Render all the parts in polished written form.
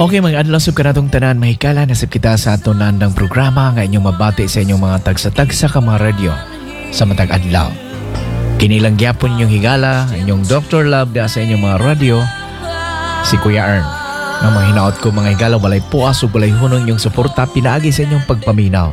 Okay, mga adlaw sub kanatong tanan, mahikala nasib kita sa aton nandang programa nga inyong mabati sa inyong mga tagsa-tagsa ka mga radyo sa matag adlaw. Kinilang gyapon inyong higala, inyong Dr. Love da sa inyong mga radyo, si Kuya Ern. Nga mga hinaot ko mga higala, walay puas o walay hunong inyong suporta, pinaagi sa inyong pagpaminaw.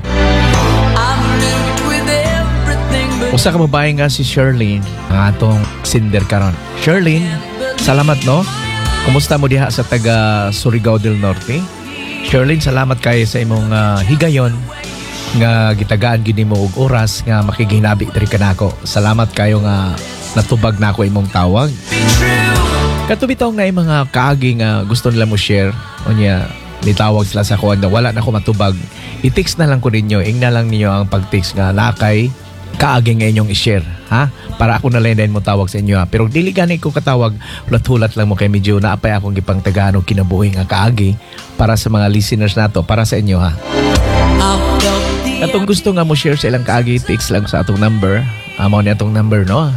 Usa ka babae nga si Sherlyn, ang atong sinder karon. Sherlyn, salamat no? Kumusta mo diha sa taga Surigao del Norte? Sherlyn, salamat kayo sa imong higayon nga gitagaan gid nimo og oras nga makigihinabi diri kanako. Salamat kayo nga natubag nako imong tawag. Katubitaw nga mga kaagi nga gusto nila mo share unya nitawag sila sa kuan na wala na ko matubag. I-text na lang ko ninyo, ingna lang ninyo ang pag-text nga nakay kaagi nga inyong i-share, ha? Para ako na lang din mo tawag sa inyo, ha? Pero dili gani ko katawag, hulat-hulat lang mo kay medyo naapay akong gipang tagano kinabuhi nga kaagi para sa mga listeners nato, para sa inyo, ha? Atong gusto nga mo share sa ilang kaagi, text lang sa atong number. Amo ni atong number, no?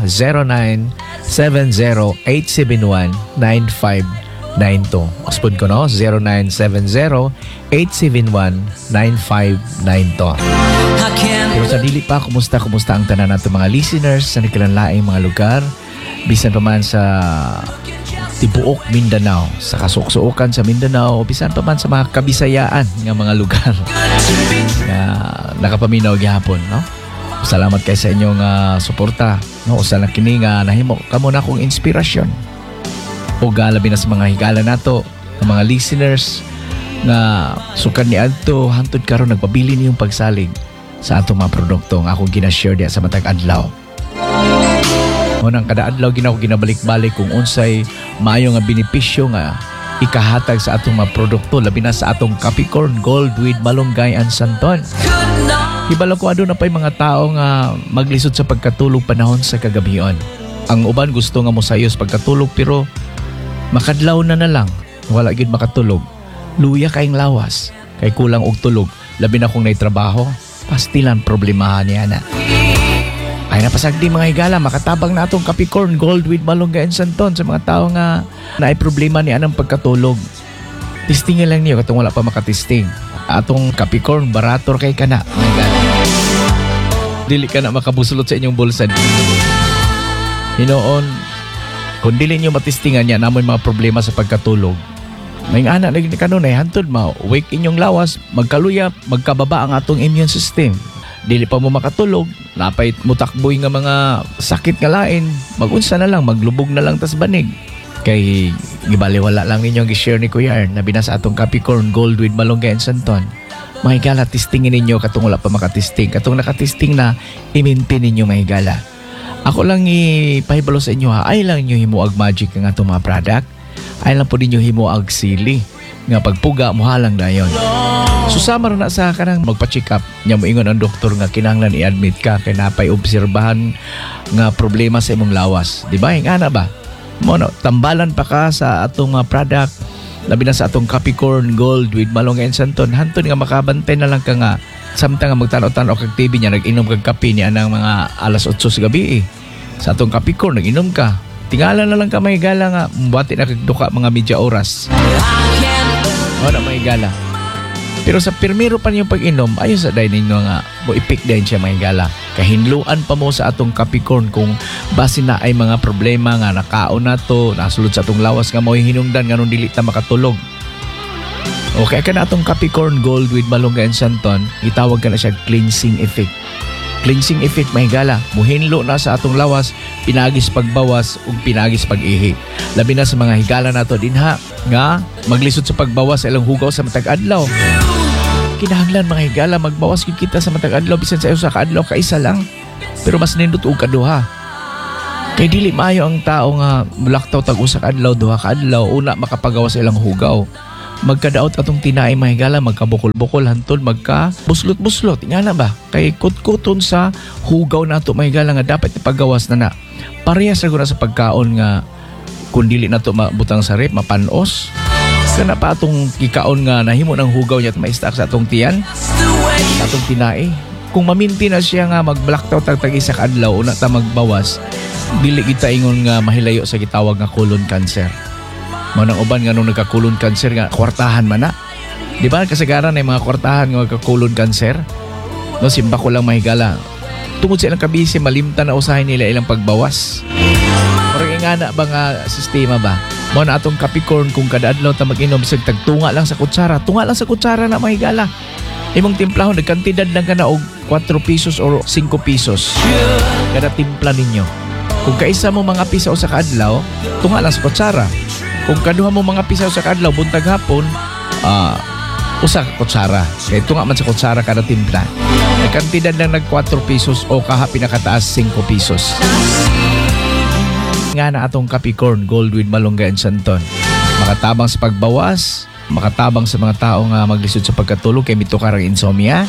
0970-871-9592. Ospod ko, no? 0970-871-9592. Pero sa dili pa, kumusta ang tanan nato mga listeners sa nakilanlaing mga lugar, bisan pa man sa tibuok Mindanao, sa kasuksuokan sa Mindanao, bisan pa man sa mga kabisayaan nga mga lugar nga nakapaminaw gyapon, no? Salamat kay sa inyong suporta, no? Usa na kini nga nahimo kamo na akong inspirasyon o labi na sa mga higala nato, ng mga listeners nga sukan ni adto hantod karon nagpabili niyong pagsalig sa atong mga produkto nga akong ginashare diya sa matag adlaw. Unang kada adlaw ginabalik-balik kung unsay maayo nga benepisyo nga ikahatag sa atong mga produkto, labi na sa atong Capricorn Gold with Malunggay and Santon. Hibala ko aduna pay mga tao nga maglisod sa pagkatulog panahon sa kagabion. Ang uban gusto nga mosayos pagkatulog pero makadlaw na lang wala gid makatulog. Luya kaing lawas kay kulang og tulog, labi na kung nay trabaho. Pastilan problemahan niya na. Ay napasagdi mga higala, makatabang na atong Capricorn Gold with Malunggay and Santon sa mga tao nga naay problema ni anang pagkatulog. Testingin lang niyo katong wala pa makatesting. Atong Capricorn barator kay kana. My God. Dili ka na makabusulot sa inyong bulsa. Hinoon, kung dili niyo matestingan niya namon mga problema sa pagkatulog. May anak na kanunay, hantod wake inyong lawas, magkaluya, magkababa ang atong immune system. Dili pa mo makatulog, napay mutakboy nga mga sakit nga lain, magunsa na lang, maglubog na lang tas banig. Kay gibaliwala lang ninyong i-share ni Kuya Ern na binasa atong Capricorn Gold with Malunggay and Santon. Mga higala, testingin ninyo katong wala pa makatesting. Katong nakatesting na, i-maintain ninyo mga higala. Ako lang ipahibalo sa inyo ha, ay lang inyo himuag magic ang atong mga product. Ay lang po ninyo himuag sili nga pagpuga muhalang dayon. Susama na sa kanang magpa-check up nya moingon ang doktor nga kinahanglan i-admit ka kay napay obserbahan nga problema sa imong lawas, di ba? Ana ba mo no, tambalan pa ka sa atong product, labi na sa atong Capricorn Gold with Malunggay and Santon, hantod nga makabantay na lang ka nga samtang nga magtanaw-tanaw kag TV nya nag-inom kag kape ni anang mga alas 8 sa gabi sa atong Capricorn nag-inom ka. Tingala na lang ka may gala nga buwati na kagduka mga media oras. O na may gala. Pero sa pirmiro pa niyong pag-inom, ayon sa dining nga mo ipik din siya may gala. Kahinluan pa mo sa atong Capricorn kung base na ay mga problema nga nakaon na to, nasulod sa atong lawas nga mo hinungdan nga nung dili ta makatulog. Okay ka na atong Capricorn Gold with Malunggay and Santon, itawag ka na siya cleansing effect. Cleansing effect may gala, muhinlo na sa atong lawas, pinagis pagbawas ug pinagis pag-ihi. Labi na sa mga higala nato dinha nga maglisod sa pagbawas sa ilang hugaw sa matag adlaw. Kinahanglan mga higala magbawas gyud kita sa matag adlaw bisan sa usa ka adlaw ka isa lang. Pero mas nindot og kaduha. Kay dili maayo ang tao nga mulaktaw tag usa ka adlaw duha ka adlaw una makapagawas sa ilang hugaw. Magkadaot atong tinaay mga higala, magkabukol-bukol hantod magka buslot-buslot. Nga na ba? Kay kutkuton sa hugaw nato mga higala nga dapat ipagawas na. Parehas ra gud sa pagkaon nga kung dili nato mabutang sa rep, mapanos. Kana pa atong kikaon nga nahimo ng hugaw niya at maistak sa atong tiyan, sa atong tinaay. Kung maminti na siya nga mag-blacktout tag isa ka adlaw una ta magbawas, dili kita ingon nga mahilayo sa gitawag nga colon cancer. Mao nang uban nga nung nagkakulon cancer nga kwartahan man na. Di ba kasagaran ay mga kwartahan nga nagkakulon cancer? No, simba ko lang mahigala. Tungod sa ilang kabisi, malimtan na usahin nila ilang pagbawas. Parang nga na ba nga sistema ba? Mao na atong Capricorn kung kada adlaw ta mag-inom sig tagtunga lang sa kutsara. Tunga lang sa kutsara na mahigala. Imong timplahon nagkantidad lang kana og 4 pesos or 5 pesos. Kada timpla ninyo. Kung kaisa mo mga pisaw sa kadlaw, tunga lang sa kutsara. Kung kaduha mo mga pisaw sa kadlaw buntag hapon, usa ka kutsara. Kaya tunga man sa kutsara kada timpla. Nagkantidad lang nag 4 pesos o kaha pinakataas 5 pesos. Nga na atong Capricorn Gold with Malunggay and Santon. Makatabang sa pagbawas, makatabang sa mga tao nga maglisod sa pagkatulog kay mito karang insomnia.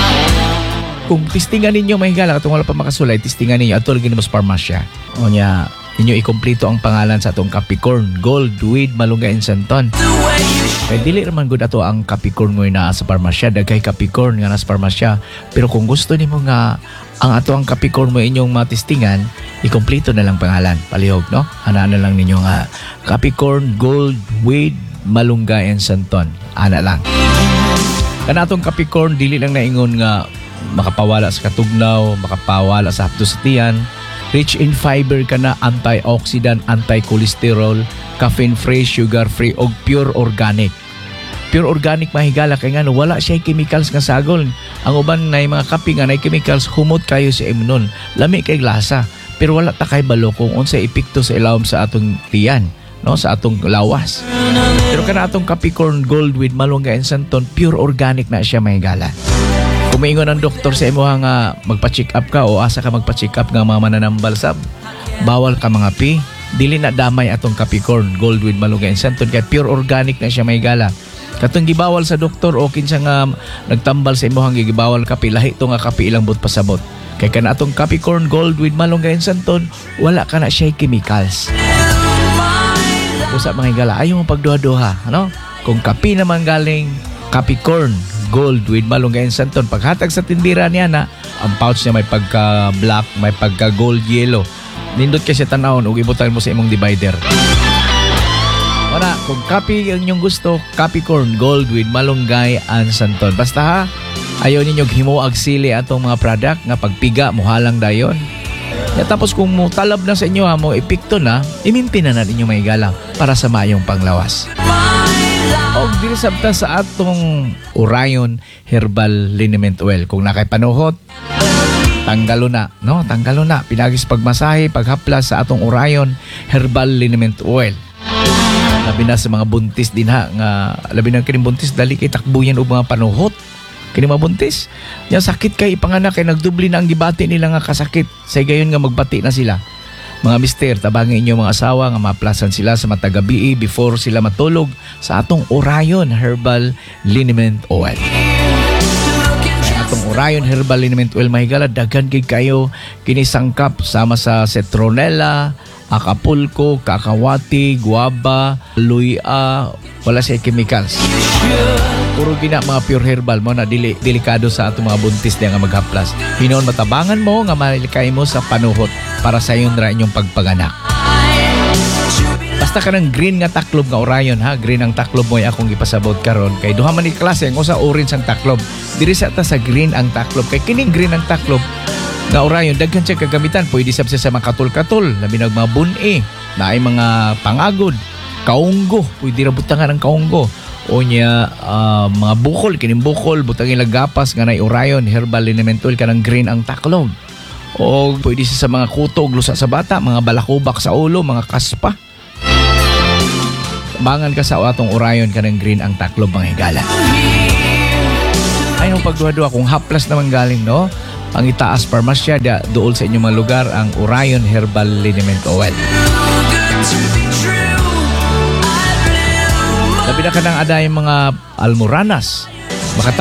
Kung tistingan ninyo mahigala katong wala pa makasulay, tistingan ninyo atol gini mo sa parmasya. O nya inyo ikumpleto ang pangalan sa atong Capricorn Gold with Malunggay and Santon. Kaya dili naman gud ato ang Capricorn mo na sa parmasya, daghay Capricorn nga nasa parmasya. Pero kung gusto nimo nga ang ato ang Capricorn mo inyong matistingan, ikumpleto na lang pangalan. Palihog, no? Ana lang ninyo nga Capricorn Gold with Malunggay and Santon. Ana lang. Kanatong Capricorn, dili lang naingon nga makapawala sa katugnaw, makapawala sa hapdos sa tiyan. Rich in fiber ka na, antioxidant, anti-cholesterol, caffeine-free, sugar-free, o pure organic. Pure organic mahigala kay nga no, wala siya chemicals nga sagol. Ang uban na mga kape nga na chemicals, humot kayo sa imnon. Lami kay lasa, pero wala ta kay balo kung unsa epekto sa ilawom sa atong tiyan, no, sa atong lawas. Pero kana atong Capricorn Gold with Malunggay and Santon, pure organic na siya mahigala. Kung maingon ang doktor sa imo nga magpa-check up ka o asa ka magpa-check up nga mga mananambal sab, bawal ka mga pi, dili na damay atong Capricorn Gold with Malunggay and Santon kay pure organic na siya mahigala. Katong gibawal sa doktor o kinsa nga nagtambal sa imong gibawal kape, lahi to nga kape ilang but pasabot. Kay kana atong Capricorn Gold with Malunggay and Santon, wala ka na siya chemicals. Usa mga higala, ayaw mo pagduha-duha, ano? Kung kape naman galing Capricorn Gold with Malunggay and Santon, paghatag sa tindira niya na, ang pouch niya may pagka-black, may pagka-gold yellow. Nindot kasi tanawon ug ibutan mo sa imong divider. Wala, kung kape ang inyong gusto, Capricorn Gold with Malunggay and Santon. Basta ha, ayaw ninyong himuag sili atong mga product nga pagpiga, muhalang dayon. Ya, tapos kung mo talab na sa inyo ha, mo epekto na, iminti na ninyo may galang para sa mayong panglawas. O dili sabta sa atong Orion Herbal Liniment Oil. Kung nakaipanuhot, tanggalo na, no? Tanggalo na. Pinagis pagmasahe, paghaplas sa atong Orion Herbal Liniment Oil. Labi na sa mga buntis din ha, nga labi na kining buntis dali kay takbuyan og mga panuhot. Kini mga buntis, nya sakit kay ipanganak kay nagdubli na ang gibati nila nga kasakit. Say gayon nga magbati na sila. Mga mister, tabangin inyo mga asawa nga maplasan sila sa matagabi before sila matulog sa atong Orion Herbal Liniment Oil. Atong Orion Herbal Liniment Oil mahigala daghan gid kayo kini sangkap sama sa citronella, Acapulco, kakawati, guava, luya, wala siya chemicals. Puro gina mga pure herbal mo na delikado sa atong mga buntis na nga maghaplas. Hinoon matabangan mo nga malikay mo sa panuhot para sa iyon ra inyong pagpaganak. Basta ka ng green nga taklob nga Orion ha, green ang taklob mo akong ipasabot karon kay duha man ni klase ang usa orange ang taklob. Diri sa ta sa green ang taklob kay kining green ang taklob nga Orion, daghan siya kagamitan. Pwede sa mga katul-katul, labi ng mga buni, na ay mga pangagod, kaunggo, pwede ra butangan ang kaunggo. O niya, mga bukol, kining bukol, butangin lagapas, nga na Orion, Herbal Liniment Oil, kanang green ang taklob. O pwede siya sa mga kuto, lusa sa bata, mga balakubak sa ulo, mga kaspa. Bangan ka sa atong Orion, kanang green ang taklob, mga higala. Ay, nung pagduha-duha, kung haplas naman galing, no? Ang itaas parmasya dool sa inyong mga lugar ang Orion Herbal Liniment Oil. Labi na ka ng aday mga almoranas.